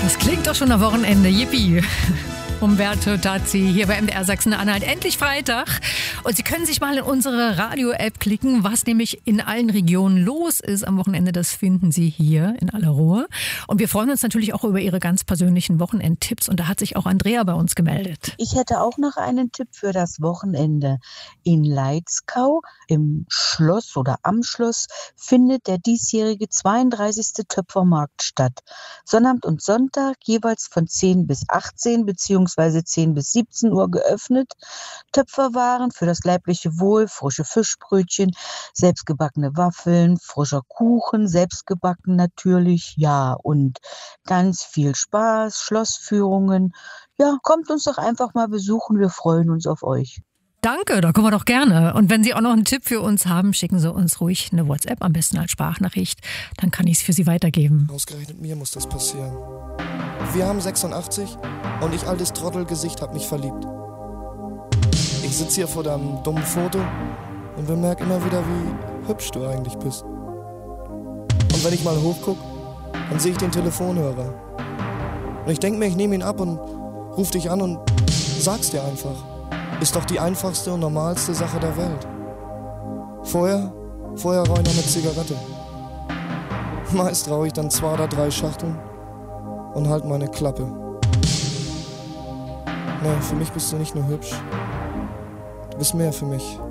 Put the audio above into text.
Das klingt doch schon am Wochenende. Yippie! Umberto Tazzi hier bei MDR Sachsen-Anhalt. Endlich Freitag. Und Sie können sich mal in unsere Radio-App klicken, was nämlich in allen Regionen los ist am Wochenende. Das finden Sie hier in aller Ruhe. Und wir freuen uns natürlich auch über Ihre ganz persönlichen Wochenendtipps. Und da hat sich auch Andrea bei uns gemeldet. Ich hätte auch noch einen Tipp für das Wochenende. In Leitzkau im Schloss oder am Schloss findet der diesjährige 32. Töpfermarkt statt. Sonnabend und Sonntag jeweils von 10 bis 18 bzw. 10 bis 17 Uhr geöffnet. Töpferwaren für das leibliche Wohl, frische Fischbrötchen, selbstgebackene Waffeln, frischer Kuchen, selbstgebacken natürlich, ja, und ganz viel Spaß, Schlossführungen. Ja, kommt uns doch einfach mal besuchen, wir freuen uns auf euch. Danke, da kommen wir doch gerne. Und wenn Sie auch noch einen Tipp für uns haben, schicken Sie uns ruhig eine WhatsApp, am besten als Sprachnachricht. Dann kann ich es für Sie weitergeben. Ausgerechnet mir muss das passieren. Wir haben 86 und ich, altes Trottelgesicht, hab mich verliebt. Ich sitz hier vor deinem dummen Foto und bemerk immer wieder, wie hübsch du eigentlich bist. Und wenn ich mal hochguck, dann sehe ich den Telefonhörer. Und ich denk mir, ich nehme ihn ab und ruf dich an und sag's dir einfach. Ist doch die einfachste und normalste Sache der Welt. Vorher rauche ich noch eine Zigarette. Meist rauche ich dann 2 oder 3 Schachteln und halt meine Klappe. Nee, für mich bist du nicht nur hübsch. Du bist mehr für mich.